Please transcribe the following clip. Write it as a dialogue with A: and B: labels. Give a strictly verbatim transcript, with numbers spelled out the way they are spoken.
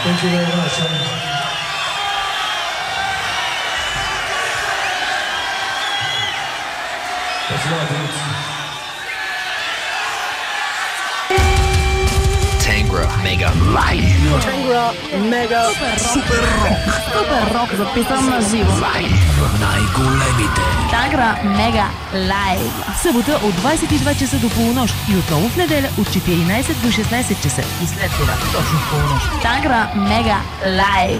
A: Thank you very much. That's a lot, dude.
B: Tangra Mega Live.
C: Tangra Mega
D: Super Rock.
C: Super Rock, записан на живо.
D: Live. Най-големите.
C: Tangra Mega Live.
E: Събота от двадесет и два часа до полунощ и отново в неделя от четиринадесет до шестнадесет часа и след това точно в полунощ.
C: Tangra Mega Live.